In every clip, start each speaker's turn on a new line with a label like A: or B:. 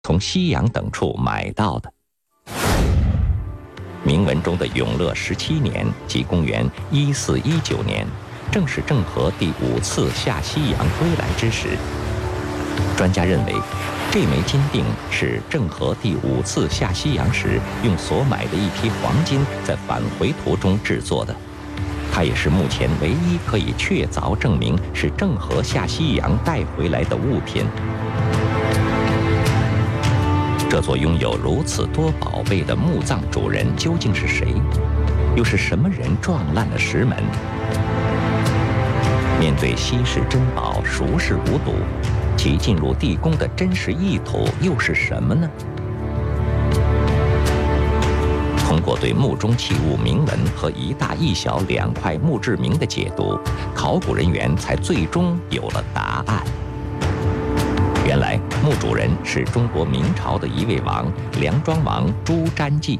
A: 从西洋等处买到的。铭文中的永乐17年，即公元1419年，正是郑和第5次下西洋归来之时。专家认为，这枚金锭是郑和第5次下西洋时用所买的一批黄金在返回途中制作的。它也是目前唯一可以确凿证明是郑和下西洋带回来的物品。这座拥有如此多宝贝的墓葬主人究竟是谁？又是什么人撞烂了石门？面对稀世珍宝，孰是无睹？其进入地宫的真实意图又是什么呢？通过对墓中器物铭文和一大一小2块墓志铭的解读，考古人员才最终有了答案。原来墓主人是中国明朝的一位王，梁庄王朱瞻基。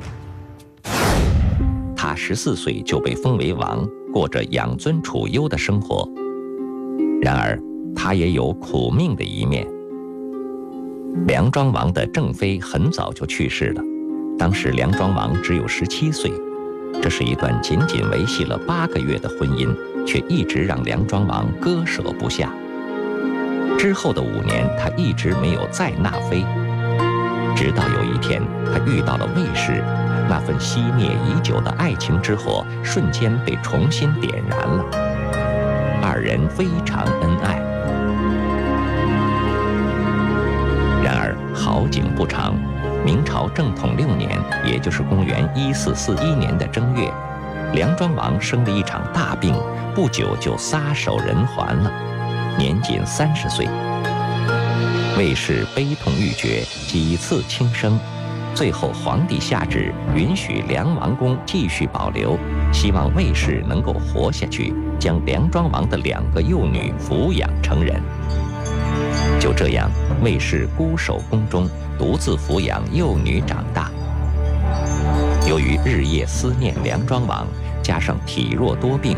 A: 他14岁就被封为王，过着养尊处优的生活。然而他也有苦命的一面。梁庄王的正妃很早就去世了，当时梁庄王只有17岁，这是一段仅仅维系了8个月的婚姻，却一直让梁庄王割舍不下。之后的5年，他一直没有再纳妃，直到有一天，他遇到了卫士，那份熄灭已久的爱情之火瞬间被重新点燃了，二人非常恩爱。然而好景不长，明朝正统6年，也就是公元1441年的正月，梁庄王生了一场大病，不久就撒手人寰了，年仅30岁。卫士悲痛欲绝，几次轻生，最后皇帝下旨允许梁王宫继续保留，希望卫士能够活下去，将梁庄王的2个幼女抚养成人。就这样，卫士孤守宫中，独自抚养幼女长大。由于日夜思念梁庄王，加上体弱多病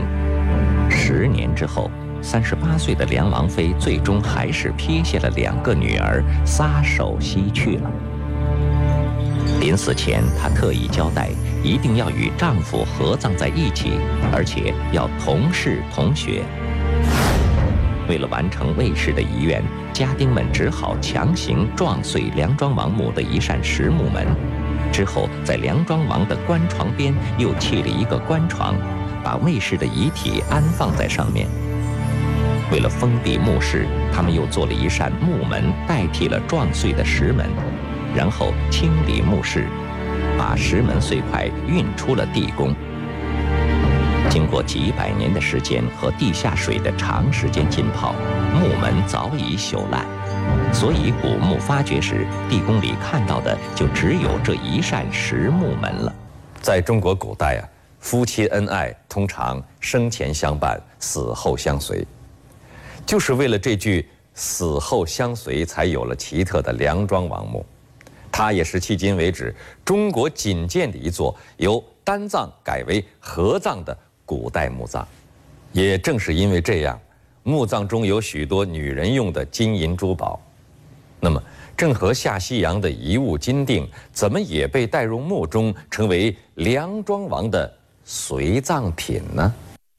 A: ，10年之后，38岁的梁王妃最终还是撇下了2个女儿，撒手西去了。临死前，她特意交代，一定要与丈夫合葬在一起，而且要同室同学。为了完成卫士的遗愿，家丁们只好强行撞碎梁庄王墓的一扇实木门，之后在梁庄王的棺床边又砌了一个棺床，把卫士的遗体安放在上面。为了封闭墓室，他们又做了一扇木门，代替了撞碎的石门，然后清理墓室，把石门碎块运出了地宫。经过几百年的时间和地下水的长时间浸泡，木门早已朽烂，所以古墓发掘时，地宫里看到的就只有这一扇实木门了。
B: 在中国古代夫妻恩爱通常生前相伴，死后相随。就是为了这句死后相随，才有了奇特的梁庄王墓。它也是迄今为止中国仅见的一座由单葬改为合葬的古代墓葬。也正是因为这样，墓葬中有许多女人用的金银珠宝。那么郑和下西洋的遗物金锭，怎么也被带入墓中，成为梁庄王的随葬品呢？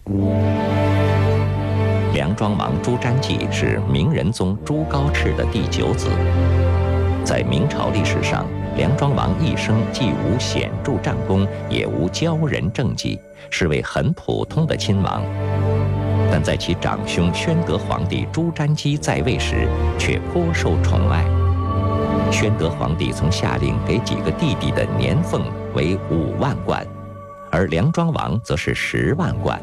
A: 梁庄王朱瞻基是明仁宗朱高炽的第9子。在明朝历史上，梁庄王一生既无显著战功，也无骄人政绩，是位很普通的亲王。但在其长兄宣德皇帝朱瞻基在位时，却颇受宠爱。宣德皇帝曾下令给几个弟弟的年俸为5万贯，而梁庄王则是10万贯。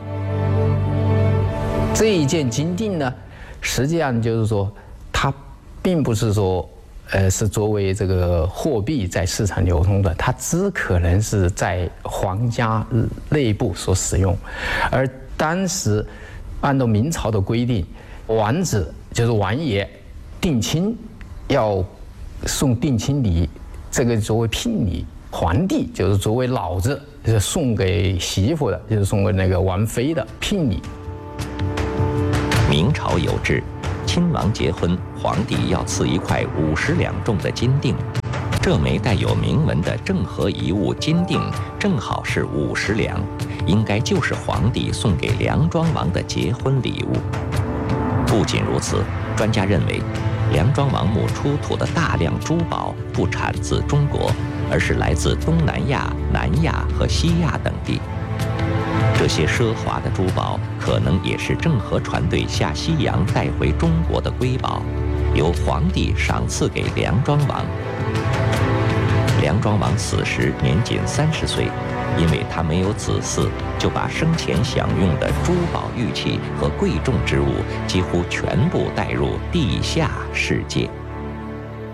C: 这一件金锭呢，实际上就是说，它并不是说，是作为这个货币在市场流通的，它只可能是在皇家内部所使用。而当时按照明朝的规定，王子就是王爷定亲要送定亲礼，这个作为聘礼；皇帝就是作为老子，就是送给媳妇的，就是送给那个王妃的聘礼。
A: 明朝有制， 亲王结婚，皇帝要赐一块50两重的金锭，这枚带有铭文的正合遗物金锭正好是50两，应该就是皇帝送给梁庄王的结婚礼物。不仅如此，专家认为，梁庄王墓出土的大量珠宝不产自中国，而是来自东南亚、南亚和西亚等地。这些奢华的珠宝可能也是郑和船队下西洋带回中国的瑰宝，由皇帝赏赐给梁庄王。梁庄王死时年仅30岁，因为他没有子嗣，就把生前享用的珠宝玉器和贵重之物几乎全部带入地下世界。